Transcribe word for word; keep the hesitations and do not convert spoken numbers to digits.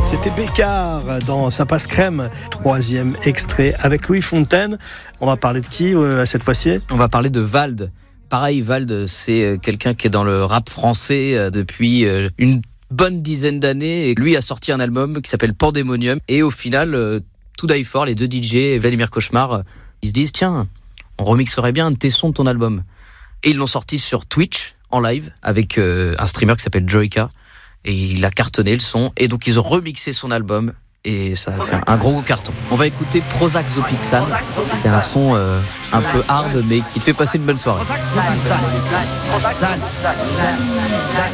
C'était Bécard dans Ça passe crème, troisième extrait avec Louis Fontaine. On va parler de qui euh, cette fois-ci ? On va parler de Vald. Pareil, Vald, c'est quelqu'un qui est dans le rap français depuis une bonne dizaine d'années. Et lui a sorti un album qui s'appelle Pandemonium. Et au final, To Die For, les deux D J et Vladimir Cauchemar, ils se disent, tiens, on remixerait bien un de tes sons de ton album. Et ils l'ont sorti sur Twitch, en live, avec un streamer qui s'appelle Joyka. Et il a cartonné le son. Et donc, ils ont remixé son album. Et ça a fait un gros, gros carton. On va écouter Prozac Zopixan. C'est un son euh, un peu hard, mais qui te fait passer une bonne soirée.